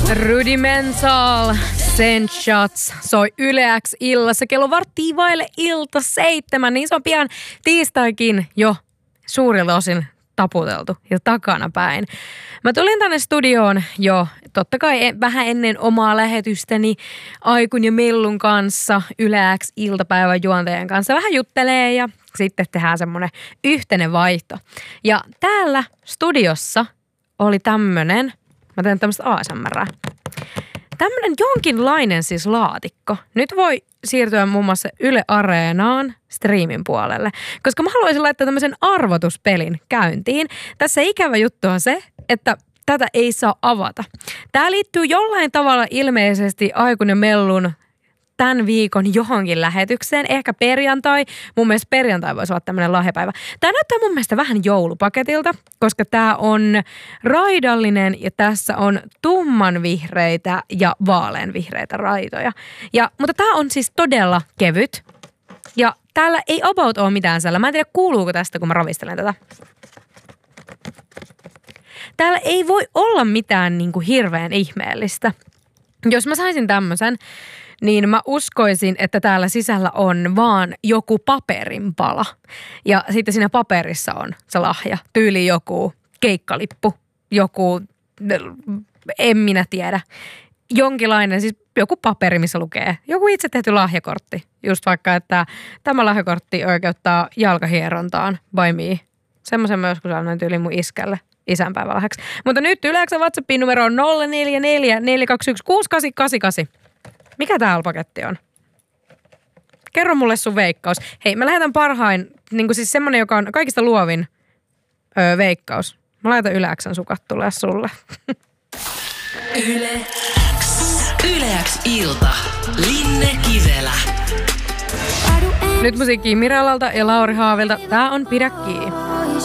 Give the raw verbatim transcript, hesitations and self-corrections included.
Rudimental Send Shots soi Yle X illassa. Kello varttii vaille ilta seitsemän, niin se on pian tiistaikin jo suurilta osin taputeltu ja takana päin. Mä tulin tänne studioon jo totta kai vähän ennen omaa lähetystäni Aikun ja Mellun kanssa, Yle X iltapäivän juontajan kanssa vähän juttelee ja sitten tehdään semmoinen yhteinen vaihto. Ja täällä studiossa oli tämmönen, mä teen tämmöistä A S M R. Tämmönen jonkinlainen siis laatikko. Nyt voi siirtyä muun muassa Yle Areenaan striimin puolelle, koska mä haluaisin laittaa tämmöisen arvotuspelin käyntiin. Tässä ikävä juttu on se, että tätä ei saa avata. Tää liittyy jollain tavalla ilmeisesti Aikun ja Mellun tämän viikon johonkin lähetykseen, ehkä perjantai. Mun mielestä perjantai voisi olla tämmöinen lahjapäivä. Tää näyttää mun mielestä vähän joulupaketilta, koska tää on raidallinen ja tässä on tummanvihreitä ja vaaleanvihreitä raitoja. Ja, mutta tää on siis todella kevyt ja täällä ei about ole mitään sellaista. Mä en tiedä kuuluuko tästä, kun mä ravistelen tätä. Täällä ei voi olla mitään niin kuin hirveän ihmeellistä. Jos mä saisin tämmöisen, niin mä uskoisin, että täällä sisällä on vaan joku paperinpala. Ja sitten siinä paperissa on se lahja. Tyyli joku keikkalippu, joku, en minä tiedä. Jonkinlainen, siis joku paperi, missä lukee. Joku itse tehty lahjakortti. Just vaikka, että tämä lahjakortti oikeuttaa jalkahierontaan by me. Semmoisen mä joskus annoin tyyliin mun iskälle isänpäivälahjaksi. Mutta nyt yleensä WhatsAppin numero on nolla neljä neljä neljä kaksi yksi kuusi kahdeksan kahdeksan kahdeksan. Mikä tää paketti on? Kerro mulle sun veikkaus. Hei, mä lähetän parhain, niin kuin siis semmonen, joka on kaikista luovin öö, veikkaus. Mä laitan Yle X:n sukat tulee sulle. Yle X. Yle X ilta. Linne Kivelä. Nyt musiikkia Miralalta ja Lauri Haavilta. Tää on Pidä kiinni.